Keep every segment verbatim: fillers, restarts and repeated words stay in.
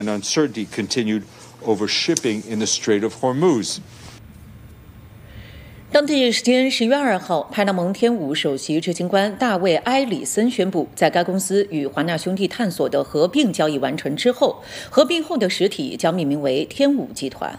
And uncertainty continued over shipping in the Strait of Hormuz. 当地时间十月二号，派拉蒙天五首席执行官大卫·埃里森宣布，在该公司与华纳兄弟探索的合并交易完成之后，合并后的实体将命名为天五集团。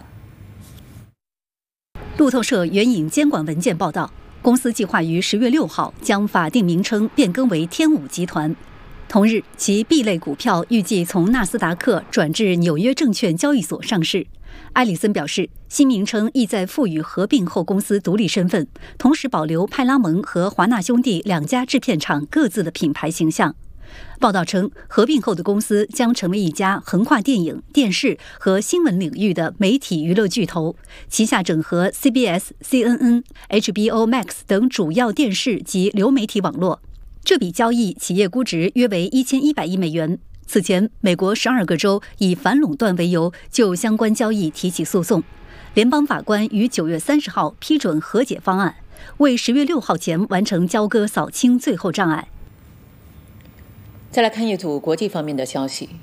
路透社援引监管文件报道，公司计划于十月六号将法定名称变更为天五集团。同日，其 B 类股票预计从纳斯达克转至纽约证券交易所上市。埃里森表示，新名称意在赋予合并后公司独立身份，同时保留派拉蒙和华纳兄弟两家制片厂各自的品牌形象。报道称，合并后的公司将成为一家横跨电影、电视和新闻领域的媒体娱乐巨头，旗下整合 C B S、C N N、H B O Max 等主要电视及流媒体网络。这笔交易企业估值约为一千一百亿美元。此前，美国十二个州以反垄断为由就相关交易提起诉讼，联邦法官于九月三十号批准和解方案，为十月六号前完成交割扫清最后障碍。 再来看一组国际方面的消息。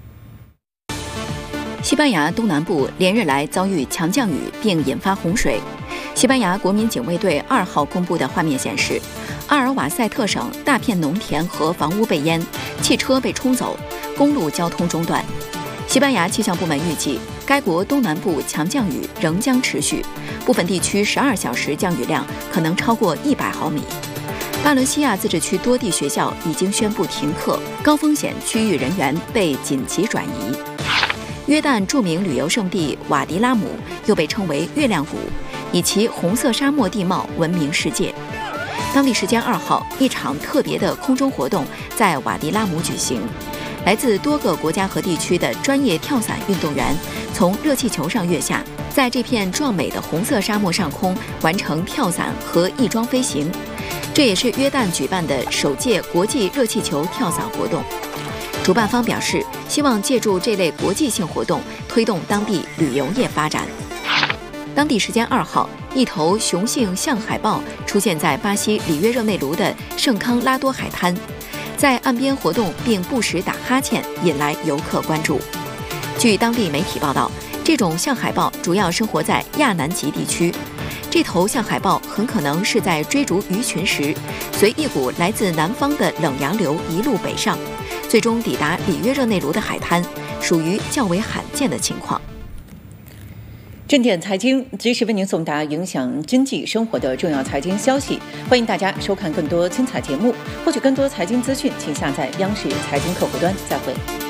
西班牙东南部连日来遭遇强降雨并引发洪水。西班牙国民警卫队二号公布的画面显示，阿尔瓦塞特省大片农田和房屋被淹，汽车被冲走，公路交通中断。西班牙气象部门预计，该国东南部强降雨仍将持续，部分地区十二小时降雨量可能超过一百毫米。巴伦西亚自治区多地学校已经宣布停课，高风险区域人员被紧急转移。约旦著名旅游胜地瓦迪拉姆又被称为月亮谷，以其红色沙漠地貌闻名世界。当地时间二号，一场特别的空中活动在瓦迪拉姆举行，来自多个国家和地区的专业跳伞运动员从热气球上跃下，在这片壮美的红色沙漠上空完成跳伞和翼装飞行。这也是约旦举办的首届国际热气球跳伞活动。主办方表示，希望借助这类国际性活动推动当地旅游业发展。当地时间二号，一头雄性象海豹出现在巴西里约热内卢的圣康拉多海滩，在岸边活动并不时打哈欠，引来游客关注。据当地媒体报道，这种象海豹主要生活在亚南极地区。这头象海豹很可能是在追逐鱼群时，随一股来自南方的冷洋流一路北上，最终抵达里约热内卢的海滩，属于较为罕见的情况。 正点财经及时为您送达影响经济生活的重要财经消息，欢迎大家收看更多精彩节目，获取更多财经资讯，请下载央视财经客户端。再会。